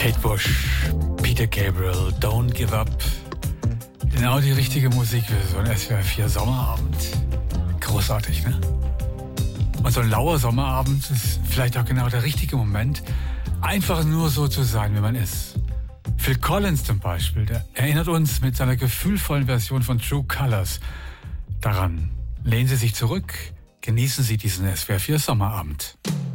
Kate Bush, Peter Gabriel, Don't Give Up. Genau die richtige Musik für so einen SWR 4 Sommerabend. Großartig, ne? Und so ein lauer Sommerabend ist vielleicht auch genau der richtige Moment, einfach nur so zu sein, wie man ist. Phil Collins zum Beispiel, der erinnert uns mit seiner gefühlvollen Version von True Colors daran. Lehnen Sie sich zurück, genießen Sie diesen SWR 4 Sommerabend.